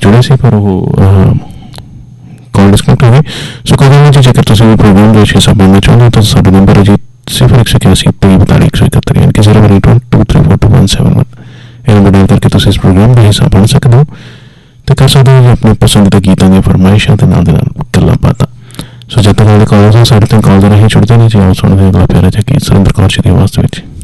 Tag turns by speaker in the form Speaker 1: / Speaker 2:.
Speaker 1: जुड़े से पर वो कॉल डिस्कनेक्ट हो गई। सो कोई गल नहीं जी, जेकर तुसीं प्रोग्राम दे विच हिस्सा पाना चाहुंदे हो तां साडा नंबर है जी 0181 43 यानी कि 082234217 ਇਹ ਨੰਬਰ ਡਾਇਲ ਕਰਕੇ ਤੁਸੀਂ ਇਸ ਪ੍ਰੋਗਰਾਮ ਦਾ ਹਿੱਸਾ ਬਣ ਸਕਦੇ ਹੋ ਤੇ ਕਰ ਸਕਦੇ ਹੋ ਆਪਣੇ ਪਸੰਦੀਦਾ ਗੀਤਾਂ ਦੀਆਂ ਫਰਮਾਇਸ਼ਾਂ ਤੇ ਨਾਲ ਦੇ ਨਾਲ ਗੱਲਾਂ ਬਾਤਾਂ। ਸੋ ਜਦ ਤੱਕ ਸਾਡੇ ਕਾਲਜ ਸਾਡੇ ਤੋਂ ਕਾਲਜ ਰਾਹੀਂ ਜੁੜਦੇ ਨੇ ਜੀ, ਆਓ ਸੁਣਦੇ ਅਗਲਾ ਪਿਆਰਾ ਜਿਹਾ ਗੀਤ ਸੁਰਿੰਦਰ ਕੌਰ ਜੀ ਦੀ ਆਵਾਜ਼ ਦੇ ਵਿੱਚ।